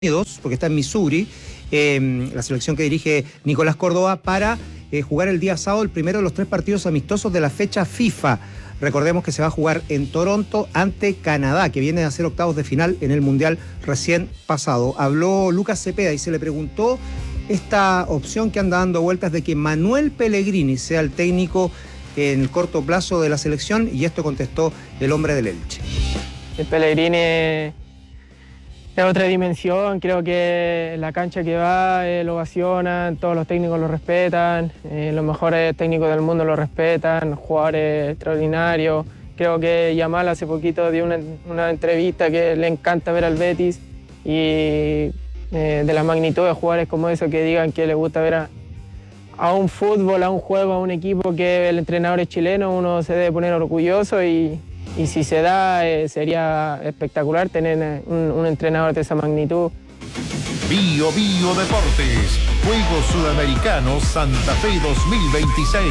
Unidos, porque está en Missouri, la selección que dirige Nicolás Córdoba, para jugar el día sábado el primero de los 3 partidos amistosos de la fecha FIFA. Recordemos que se va a jugar en Toronto ante Canadá, que viene a hacer octavos de final en el Mundial recién pasado. Habló Lucas Cepeda y se le preguntó esta opción que anda dando vueltas de que Manuel Pellegrini sea el técnico en el corto plazo de la selección, y esto contestó el hombre del Elche. El Pellegrini es otra dimensión, creo que la cancha que va lo ovacionan, todos los técnicos lo respetan, los mejores técnicos del mundo lo respetan, jugadores extraordinarios. Creo que Yamal hace poquito dio una entrevista que le encanta ver al Betis, y de la magnitud de jugadores como eso que digan que les gusta ver a un fútbol, a un juego, a un equipo que el entrenador es chileno, uno se debe poner orgulloso y si se da, sería espectacular tener un entrenador de esa magnitud. Bio Deportes, Juegos Sudamericanos Santa Fe 2026.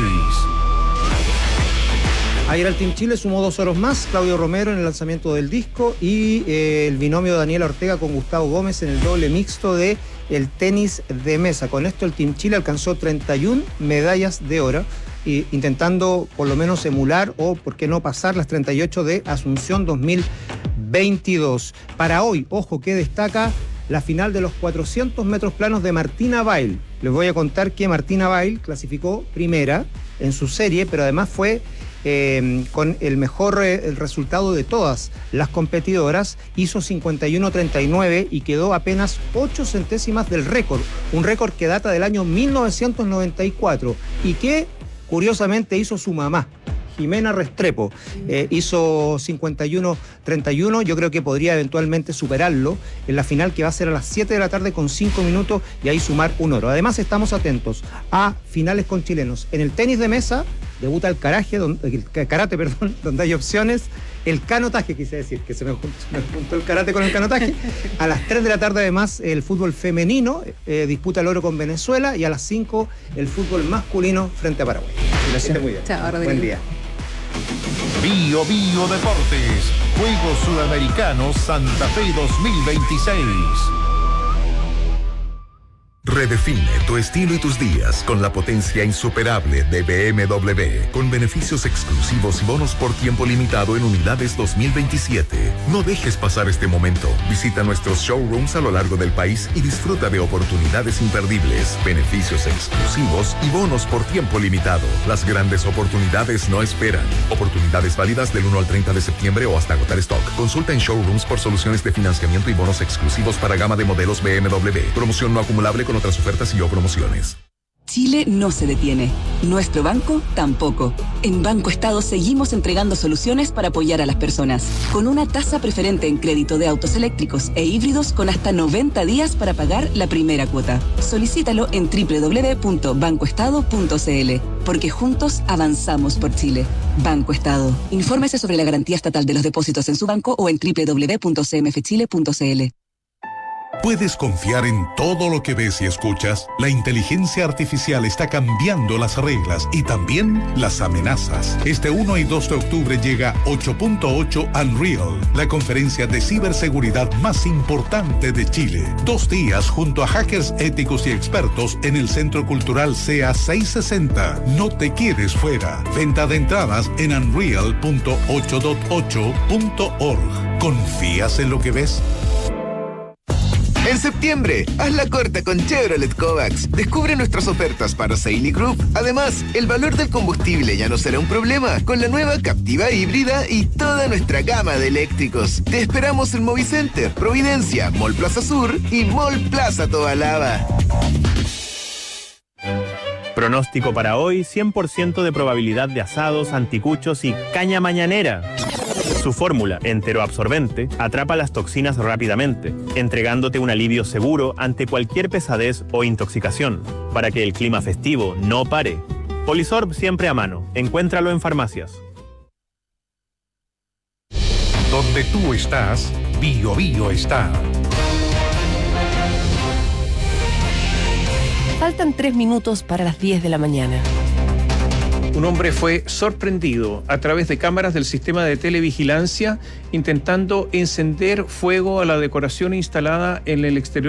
Ayer el Team Chile sumó 2 oros más, Claudio Romero en el lanzamiento del disco y el binomio Daniela Ortega con Gustavo Gómez en el doble mixto de el tenis de mesa. Con esto el Team Chile alcanzó 31 medallas de oro, intentando por lo menos emular o, por qué no, pasar las 38 de Asunción 2022. Para hoy, ojo que destaca la final de los 400 metros planos de Martina Bail. Les voy a contar que Martina Bail clasificó primera en su serie, pero además fue con el mejor el resultado de todas las competidoras. Hizo 51.39 y quedó apenas 8 centésimas del récord, un récord que data del año 1994 y que curiosamente hizo su mamá, Jimena Restrepo. Hizo 51.31, yo creo que podría eventualmente superarlo en la final, que va a ser a las 7 de la tarde con 5 minutos, y ahí sumar un oro. Además estamos atentos a finales con chilenos. En el tenis de mesa debuta el karate, donde hay opciones. El canotaje, quise decir, que se me juntó el karate con el canotaje. A las 3 de la tarde, además, el fútbol femenino disputa el oro con Venezuela, y a las 5 el fútbol masculino frente a Paraguay. Gracias. Muy bien. Chao, buen día. Bio Deportes, Juegos Sudamericanos Santa Fe 2026. Redefine tu estilo y tus días con la potencia insuperable de BMW, con beneficios exclusivos y bonos por tiempo limitado en unidades 2027. No dejes pasar este momento. Visita nuestros showrooms a lo largo del país y disfruta de oportunidades imperdibles, beneficios exclusivos y bonos por tiempo limitado. Las grandes oportunidades no esperan. Oportunidades válidas del 1 al 30 de septiembre o hasta agotar stock. Consulta en showrooms por soluciones de financiamiento y bonos exclusivos para gama de modelos BMW. Promoción no acumulable con otras ofertas y o promociones. Chile no se detiene. Nuestro banco tampoco. En Banco Estado seguimos entregando soluciones para apoyar a las personas, con una tasa preferente en crédito de autos eléctricos e híbridos con hasta 90 días para pagar la primera cuota. Solicítalo en www.bancoestado.cl, porque juntos avanzamos por Chile. Banco Estado. Infórmese sobre la garantía estatal de los depósitos en su banco o en www.cmfchile.cl. ¿Puedes confiar en todo lo que ves y escuchas? La inteligencia artificial está cambiando las reglas y también las amenazas. Este 1 y 2 de octubre llega 8.8 Unreal, la conferencia de ciberseguridad más importante de Chile. 2 días junto a hackers éticos y expertos en el Centro Cultural CA 660. No te quedes fuera. Venta de entradas en unreal.8.8.org. ¿Confías en lo que ves? En septiembre, haz la corta con Chevrolet Kovacs. Descubre nuestras ofertas para Seily Group. Además, el valor del combustible ya no será un problema con la nueva Captiva híbrida y toda nuestra gama de eléctricos. Te esperamos en Movicenter, Providencia, Mall Plaza Sur y Mall Plaza Tobalaba. Pronóstico para hoy: 100% de probabilidad de asados, anticuchos y caña mañanera. Su fórmula, enteroabsorbente, atrapa las toxinas rápidamente, entregándote un alivio seguro ante cualquier pesadez o intoxicación, para que el clima festivo no pare. Polisorb, siempre a mano. Encuéntralo en farmacias. Donde tú estás, Bio está. Faltan 3 minutos para las 10 de la mañana. Un hombre fue sorprendido a través de cámaras del sistema de televigilancia intentando encender fuego a la decoración instalada en el exterior